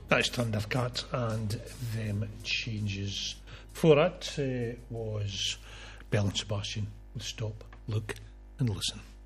That's Thundercat and Them Changes. Before that was Belle and Sebastian with Stop, Look and Listen.